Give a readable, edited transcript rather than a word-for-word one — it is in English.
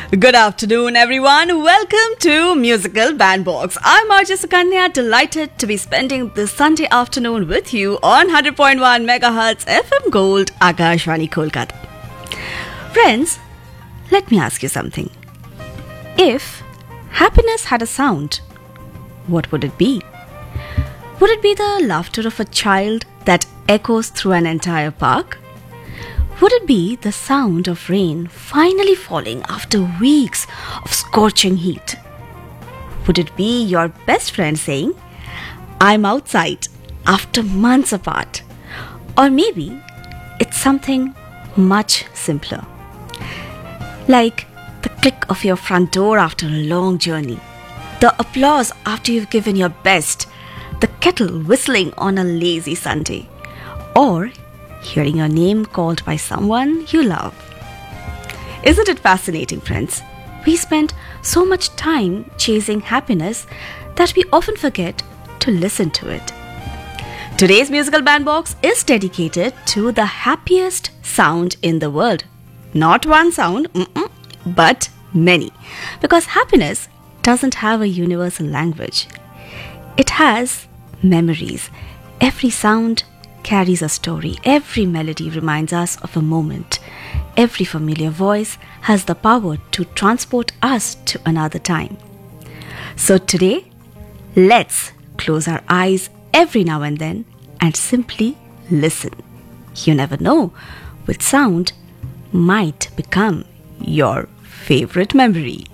Good afternoon, everyone. Welcome to Musical Bandbox. I'm Arjun Sukanya, delighted to be spending this Sunday afternoon with you on 100.1 MHz FM Gold, Akashvani, Kolkata. Friends, let me ask you something. If happiness had a sound, what would it be? Would it be the laughter of a child that echoes through an entire park? Would it be the sound of rain finally falling after weeks of scorching heat? Would it be your best friend saying, "I'm outside," after months apart? Or maybe it's something much simpler, like the click of your front door after a long journey, the applause after you've given your best, the kettle whistling on a lazy Sunday, or hearing your name called by someone you love. Isn't it fascinating, friends? We spend so much time chasing happiness that we often forget to listen to it. Today's Musical Bandbox is dedicated to the happiest sound in the world. Not one sound, but many. Because happiness doesn't have a universal language. It has memories. Every sound carries a story. Every melody reminds us of a moment. Every familiar voice has the power to transport us to another time. So today, let's close our eyes every now and then and simply listen. You never know which sound might become your favorite memory.